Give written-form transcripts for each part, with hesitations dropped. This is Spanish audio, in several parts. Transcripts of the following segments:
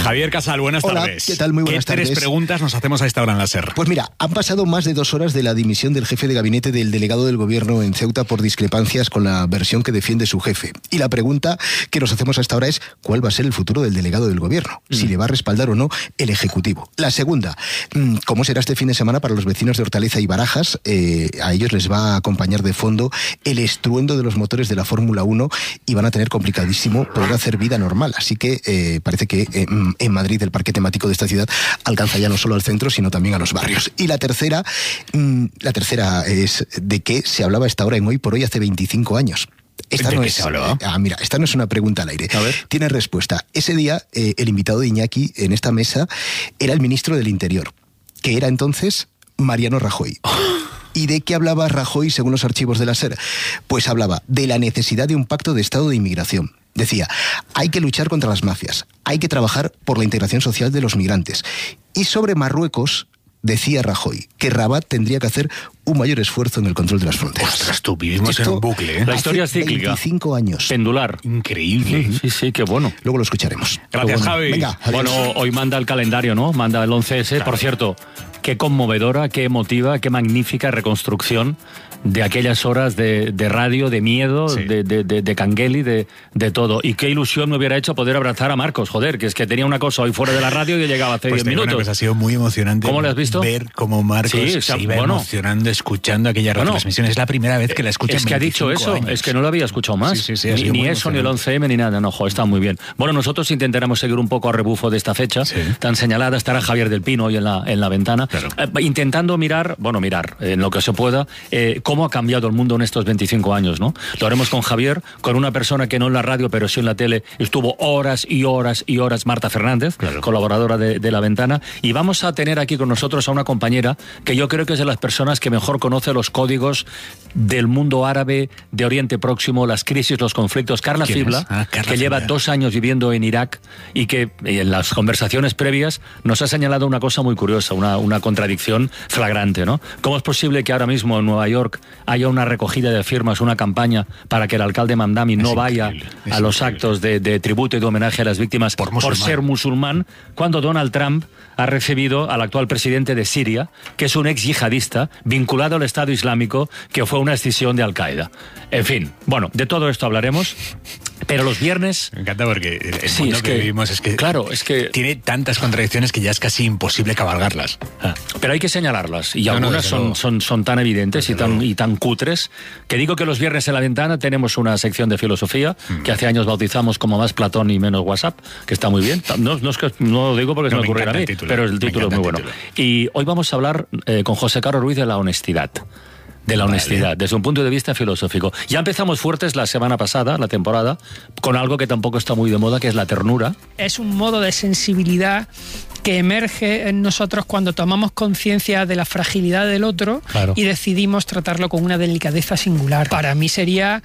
Javier Casal, buenas tardes. ¿Qué tal? Muy buenas tardes. ¿Qué 3 preguntas nos hacemos a esta hora en la SER? Pues mira, han pasado más de 2 horas de la dimisión del jefe de gabinete del delegado del gobierno en Ceuta por discrepancias con la versión que defiende su jefe. Y la pregunta que nos hacemos hasta ahora es ¿cuál va a ser el futuro del delegado del gobierno? Si le va a respaldar o no el Ejecutivo. La segunda, ¿cómo será este fin de semana para los vecinos de Hortaleza y Barajas? A ellos les va a acompañar de fondo el estruendo de los motores de la Fórmula 1 y van a tener complicadísimo poder hacer vida normal. Así que parece que en Madrid el parque temático de esta ciudad alcanza ya no solo al centro, sino también a los barrios. Y la tercera es de qué se hablaba a esta hora en Hoy por Hoy hace 25 años. Esta ¿De no qué es, se hablaba? Mira, esta no es una pregunta al aire. A ver. Tiene respuesta. Ese día, el invitado de Iñaki en esta mesa era el ministro del Interior, que era entonces Mariano Rajoy. ¿Y de qué hablaba Rajoy según los archivos de la SER? Pues hablaba de la necesidad de un pacto de Estado de inmigración. Decía, hay que luchar contra las mafias, hay que trabajar por la integración social de los migrantes. Y sobre Marruecos, decía Rajoy, que Rabat tendría que hacer un mayor esfuerzo en el control de las fronteras. Ostras, tú, vivimos en un bucle, ¿eh? La historia es cíclica. 25 años. Pendular. Increíble. Sí, qué bueno. Luego lo escucharemos. Gracias, Bueno, Javi. Venga, adiós. Bueno, hoy manda el calendario, ¿no? Manda el 11S. Claro. Por cierto, qué conmovedora, qué emotiva, qué magnífica reconstrucción de aquellas horas de radio, de miedo, Sí. de Cangueli, de todo. Y qué ilusión me hubiera hecho poder abrazar a Marcos, joder, que es que tenía una cosa hoy fuera de la radio y llegaba hace Pues 10 te digo minutos. una cosa, ha sido muy emocionante. ¿Cómo lo has visto? Ver cómo Marcos Sí, o sea, se iba bueno. emocionando escuchando aquella retransmisión. Es la primera vez que la escucho Es en que ha dicho 25 eso, años. es que no lo había escuchado más. Sí, ha sido ni muy eso, ni el emocionante. 11M, ni nada. No, está muy bien. Bueno, nosotros intentaremos seguir un poco a rebufo de esta fecha Sí. tan señalada. Estará Javier del Pino hoy en la ventana. Claro. Intentando mirar en lo que se pueda, cómo ha cambiado el mundo en estos 25 años, ¿no? Lo haremos con Javier, con una persona que no en la radio, pero sí en la tele, estuvo horas y horas y horas, Marta Fernández, Claro. colaboradora de La Ventana, y vamos a tener aquí con nosotros a una compañera que yo creo que es de las personas que mejor conoce los códigos del mundo árabe, de Oriente Próximo, las crisis, los conflictos. Carla ¿Quién es? Fibla, Carla que lleva Fibla. 2 años viviendo en Irak y que en las conversaciones previas nos ha señalado una cosa muy curiosa, una contradicción flagrante, ¿no? ¿Cómo es posible que ahora mismo en Nueva York haya una recogida de firmas, una campaña para que el alcalde Mamdani no vaya a los actos de tributo y de homenaje a las víctimas por ser musulmán, cuando Donald Trump ha recibido al actual presidente de Siria, que es un ex yihadista vinculado al Estado Islámico, que fue una escisión de Al-Qaeda? En fin, bueno, de todo esto hablaremos, pero los viernes... Me encanta porque el Sí, mundo es que vivimos es que, claro, es que tiene tantas contradicciones que ya es casi imposible cabalgarlas. pero hay que señalarlas, y No, algunas desde luego. son tan evidentes y tan cutres, que digo que los viernes en La Ventana tenemos una sección de filosofía que hace años bautizamos como Más Platón y Menos WhatsApp, que está muy bien. No es que no lo digo porque se No, me me ocurriera a encanta mí, el título. pero el Me título es muy encanta bueno. el título. Y hoy vamos a hablar con José Carlos Ruiz de la honestidad. De la honestidad, desde un punto de vista filosófico. Ya empezamos fuertes la semana pasada, la temporada, con algo que tampoco está muy de moda, que es la ternura. Es un modo de sensibilidad que emerge en nosotros cuando tomamos conciencia de la fragilidad del otro Claro. y decidimos tratarlo con una delicadeza singular. Para mí sería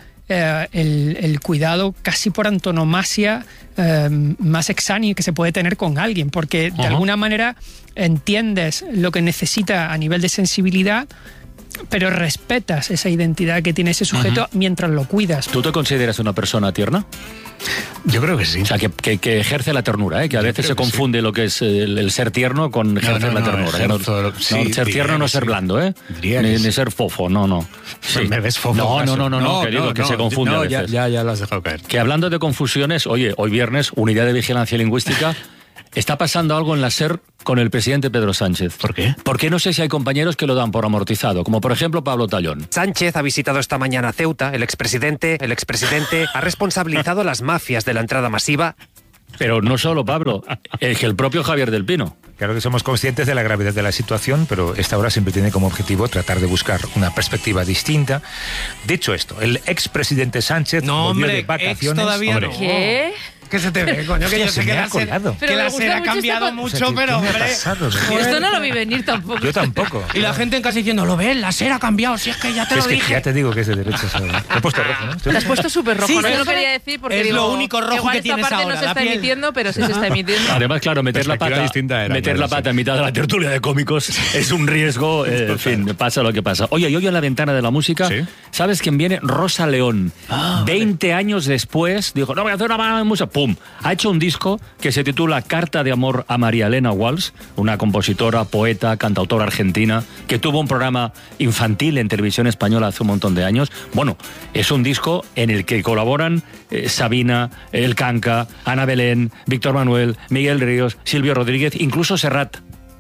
el cuidado casi por antonomasia más exánime que se puede tener con alguien, porque de alguna manera entiendes lo que necesita a nivel de sensibilidad, pero respetas esa identidad que tiene ese sujeto mientras lo cuidas. ¿Tú te consideras una persona tierna? Yo creo que sí. O sea, que ejerce la ternura, que a veces creo se que confunde lo que es el ser tierno con ejercer la ternura. Ser tierno no es ser blando, ni ser fofo, no. Sí. ¿Me ves fofo? No, que digo que se confunde a veces. Ya lo has dejado caer. Que hablando de confusiones, oye, hoy viernes, Unidad de Vigilancia Lingüística, está pasando algo en la SER con el presidente Pedro Sánchez. ¿Por qué? Porque no sé si hay compañeros que lo dan por amortizado, como por ejemplo Pablo Tallón. Sánchez ha visitado esta mañana Ceuta. El expresidente ha responsabilizado a las mafias de la entrada masiva. Pero no solo Pablo, es el propio Javier del Pino. Claro que somos conscientes de la gravedad de la situación, pero esta hora siempre tiene como objetivo tratar de buscar una perspectiva distinta. Dicho esto, el expresidente Sánchez volvió de vacaciones. Todavía no. ¿Qué? ¿Qué se te ve, coño? Que yo sé que la SER, colado. Pero que me la gusta SER ha mucho cambiado esta- mucho, O sea, ¿qué pero me ha hombre. pasado? Esto no lo vi venir tampoco. Yo tampoco. Y la gente en casa diciendo, ¿lo ves? La SER ha cambiado, si es que ya te Es lo que dije. ya te digo que es de derechas. Te he puesto rojo, ¿no? Te has puesto súper rojo. Sí, No, sí, yo no sí. quería decir porque Es digo, lo único rojo igual que esta tienes parte ahora, no se la está piel. emitiendo, pero sí se está emitiendo. Además, claro, meter la Perspectiva distinta era, meter claro, la pata en mitad de la tertulia de cómicos es un riesgo, en fin, pasa lo que pasa. Oye, y hoy en la ventana de la música, ¿Sí? ¿sabes quién viene? Rosa León. 20 años después, dijo, no voy a hacer una banda de música. ¡pum! Ha hecho un disco que se titula Carta de amor a María Elena Walsh, una compositora, poeta, cantautora argentina, que tuvo un programa infantil en televisión española hace un montón de años. Bueno, es un disco en el que colaboran Sabina, El Canca, Ana Belén, Víctor Manuel, Miguel Ríos, Silvio Rodríguez, incluso Serrat.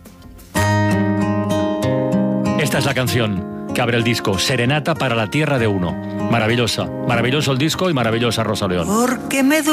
Esta es la canción que abre el disco, Serenata para la Tierra de Uno. Maravillosa, maravilloso el disco y maravillosa Rosa León. Porque me